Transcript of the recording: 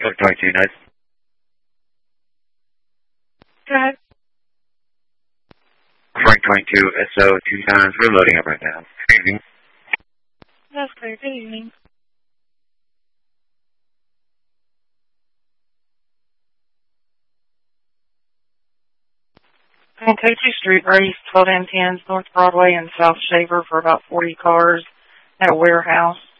22 nice. Go ahead. Frank 22 SO 2 times. We're loading up right now. Good evening. That's clear. Good evening. On Coachee Street, race 12 and 10s, North Broadway and South Shaver for about 40 cars at a warehouse.